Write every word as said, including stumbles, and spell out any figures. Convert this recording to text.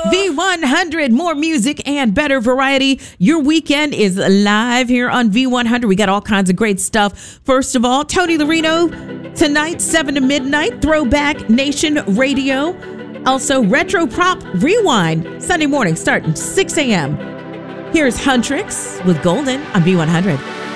V one hundred, more music and better variety. Your weekend is live here on V one hundred. We got all kinds of great stuff. First of all, Tony Larino, tonight, seven to midnight, Throwback Nation Radio. Also, Retro Prop Rewind, Sunday morning, starting six a.m. Here's Huntrix with Golden on V one hundred.